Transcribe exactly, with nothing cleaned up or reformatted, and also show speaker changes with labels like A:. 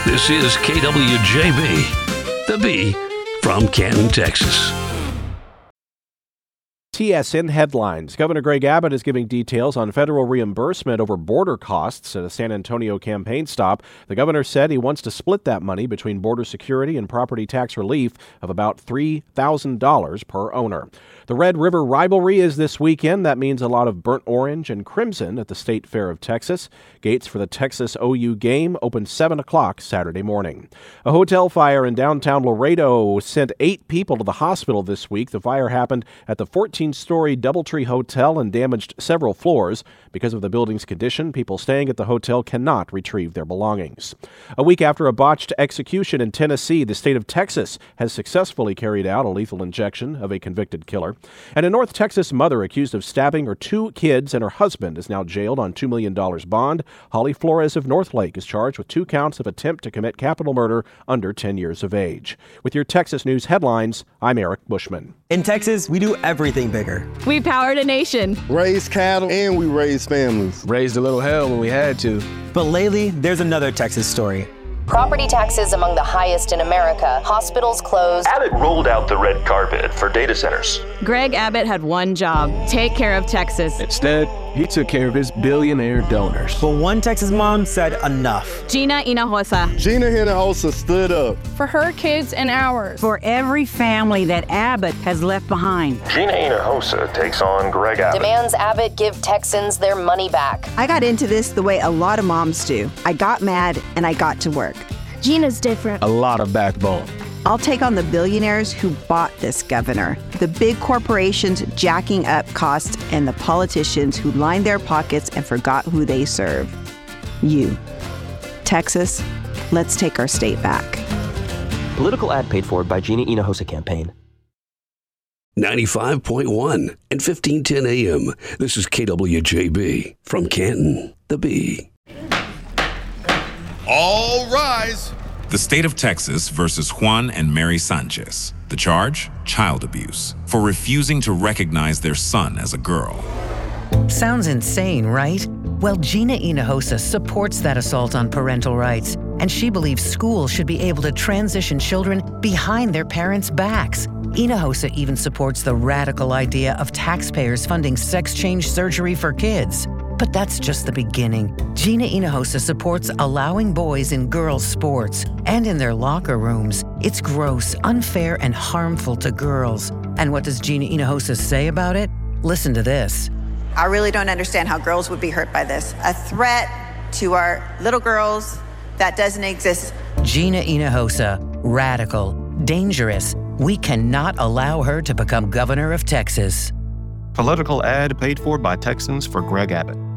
A: This is K W J B, the B from Canton, Texas.
B: T S N headlines. Governor Greg Abbott is giving details on federal reimbursement over border costs at a San Antonio campaign stop. The governor said he wants to split that money between border security and property tax relief of about three thousand dollars per owner. The Red River Rivalry is this weekend. That means a lot of burnt orange and crimson at the State Fair of Texas. Gates for the Texas O U game open seven o'clock Saturday morning. A hotel fire in downtown Laredo sent eight people to the hospital this week. The fire happened at the fourteen-story Doubletree Hotel and damaged several floors. Because of the building's condition, people staying at the hotel cannot retrieve their belongings. A week after a botched execution in Tennessee, the state of Texas has successfully carried out a lethal injection of a convicted killer. And a North Texas mother accused of stabbing her two kids and her husband is now jailed on two million dollars bond. Holly Flores of Northlake is charged with two counts of attempt to commit capital murder under ten years of age. With your Texas News headlines, I'm Eric Bushman.
C: In Texas, we do everything bigger.
D: We powered a nation.
E: Raised cattle and we raised families.
F: Raised a little hell when we had to.
C: But lately, there's another Texas story.
G: Property taxes among the highest in America. Hospitals closed.
H: Abbott rolled out the red carpet for data centers.
D: Greg Abbott had one job: take care of Texas.
F: Instead, he took care of his billionaire donors.
C: But one Texas mom said enough.
D: Gina Hinojosa.
E: Gina Hinojosa stood up.
I: For her kids and ours.
J: For every family that Abbott has left behind.
H: Gina Hinojosa takes on Greg Abbott.
G: Demands Abbott give Texans their money back.
K: I got into this the way a lot of moms do. I got mad and I got to work.
I: Gina's different.
F: A lot of backbone.
K: I'll take on the billionaires who bought this governor, the big corporations jacking up costs, and the politicians who lined their pockets and forgot who they serve. You. Texas, let's take our state back.
L: Political ad paid for by Gina Hinojosa campaign.
A: ninety-five point one and fifteen ten A M. This is K W J B from Canton, the B.
M: All rise.
N: The state of Texas versus Juan and Mary Sanchez. The charge? Child abuse for refusing to recognize their son as a girl.
O: Sounds insane, right? Well, Gina Hinojosa supports that assault on parental rights, and she believes schools should be able to transition children behind their parents' backs. Hinojosa even supports the radical idea of taxpayers funding sex change surgery for kids. But that's just the beginning. Gina Hinojosa supports allowing boys in girls' sports and in their locker rooms. It's gross, unfair, and harmful to girls. And what does Gina Hinojosa say about it? Listen to this.
K: I really don't understand how girls would be hurt by this. A threat to our little girls that doesn't exist.
O: Gina Hinojosa, radical, dangerous. We cannot allow her to become governor of Texas.
P: Political ad paid for by Texans for Greg Abbott.